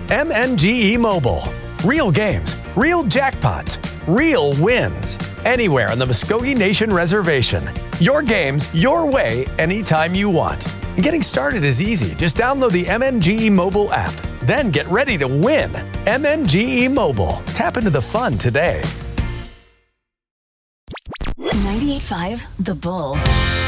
MNGE Mobile. Real games, real jackpots, real wins. Anywhere on the Muskogee Nation Reservation. Your games, your way, anytime you want. And getting started is easy. Just download the MNGE Mobile app. Then get ready to win. MNGE Mobile. Tap into the fun today. 98.5 The Bull.